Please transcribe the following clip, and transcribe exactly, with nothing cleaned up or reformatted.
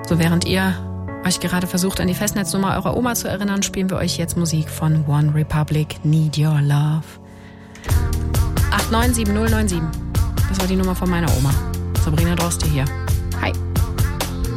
So, während ihr euch gerade versucht, an die Festnetznummer eurer Oma zu erinnern, spielen wir euch jetzt Musik von One Republic, Need Your Love. acht neun sieben null neun sieben. Das war die Nummer von meiner Oma. Sabrina Droste hier. Hi.